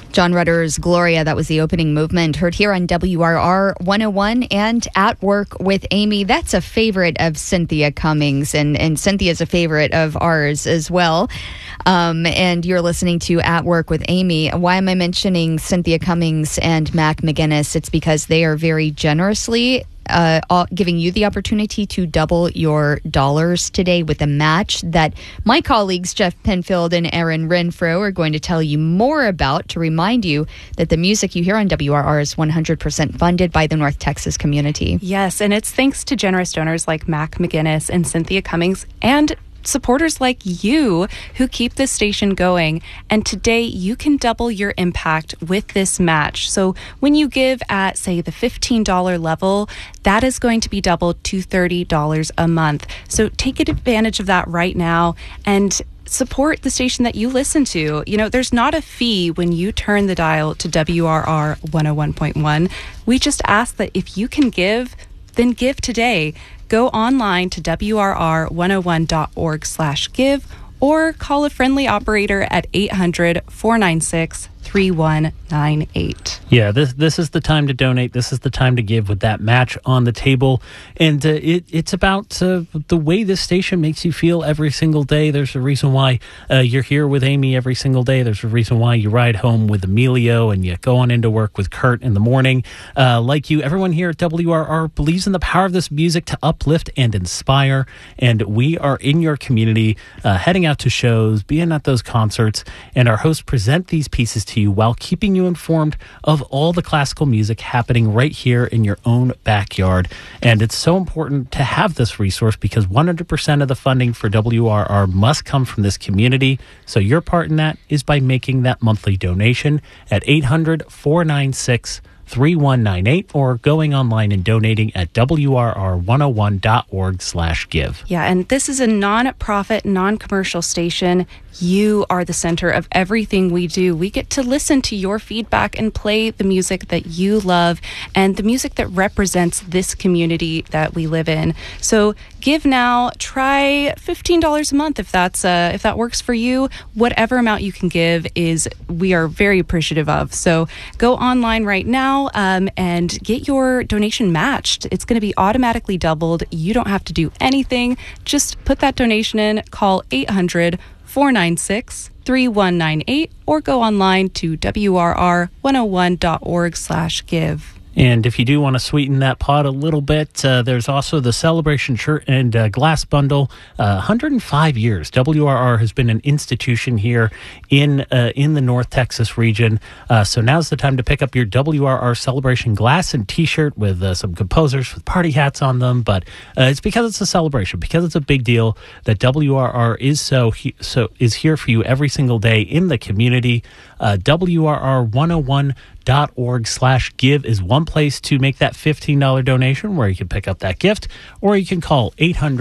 John Rutter's Gloria, that was the opening movement, heard here on WRR 101 and At Work with Amy. That's a favorite of Cynthia Cummings, and Cynthia's a favorite of ours as well. And you're listening to At Work with Amy. Why am I mentioning Cynthia Cummings and Mac McGinnis? It's because they are very generously giving you the opportunity to double your dollars today with a match that my colleagues Jeff Penfield and Aaron Renfro are going to tell you more about, to remind you that the music you hear on WRR is 100% funded by the North Texas community. Yes, and it's thanks to generous donors like Mac McGinnis and Cynthia Cummings and supporters like you who keep this station going. And today you can double your impact with this match. So when you give at, say, the $15 level, that is going to be doubled to $30 a month. So take advantage of that right now and support the station that you listen to. You know, there's not a fee when you turn the dial to WRR 101.1. We just ask that if you can give, then give today. Go online to WRR101.org/give or call a friendly operator at 800-496-3198. Yeah, this is the time to donate. This is the time to give with that match on the table. And it's about the way this station makes you feel every single day. There's a reason why you're here with Amy every single day. There's a reason why you ride home with Emilio and you go on into work with Kurt in the morning. Like you, everyone here at WRR believes in the power of this music to uplift and inspire. And we are in your community, heading out to shows, being at those concerts, and our hosts present these pieces to you while keeping you informed of all the classical music happening right here in your own backyard. And it's so important to have this resource because 100% of the funding for WRR must come from this community. So your part in that is by making that monthly donation at 800-496-3198 or going online and donating at WRR101.org/give. Yeah, and this is a non-profit, non-commercial station. You are the center of everything we do. We get to listen to your feedback and play the music that you love and the music that represents this community that we live in. So give now. Try $15 a month if that works for you. Whatever amount you can give we are very appreciative of. So go online right now and get your donation matched. It's going to be automatically doubled. You don't have to do anything. Just put that donation in. Call 800-496-3198 or go online to WRR101.org/give. And if you do want to sweeten that pot a little bit, there's also the Celebration Shirt and Glass Bundle. 105 years. WRR has been an institution here in the North Texas region. So now's the time to pick up your WRR Celebration Glass and T-shirt with some composers with party hats on them. But it's because it's a celebration, because it's a big deal that WRR is here for you every single day in the community. WRR101.org/give is one place to make that $15 donation where you can pick up that gift, or you can call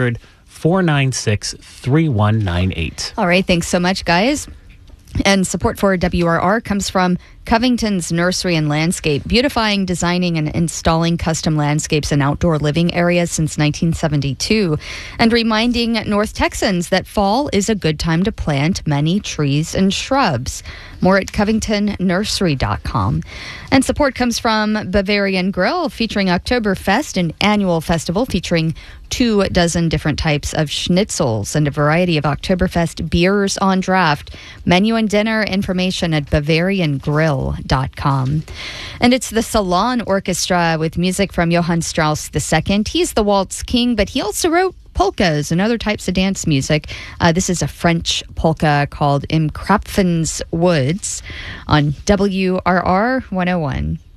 800-496-3198. All right, thanks so much, guys. And support for WRR comes from Covington's Nursery and Landscape, beautifying, designing, and installing custom landscapes and outdoor living areas since 1972, and reminding North Texans that fall is a good time to plant many trees and shrubs. More at CovingtonNursery.com. And support comes from Bavarian Grill, featuring Oktoberfest, an annual festival featuring 24 different types of schnitzels and a variety of Oktoberfest beers on draft. Menu and dinner information at BavarianGrill.com. And it's the Salon Orchestra with music from Johann Strauss II. He's the waltz king, but he also wrote polkas and other types of dance music. This is a French polka called Im Krapfen's Woods on WRR 101.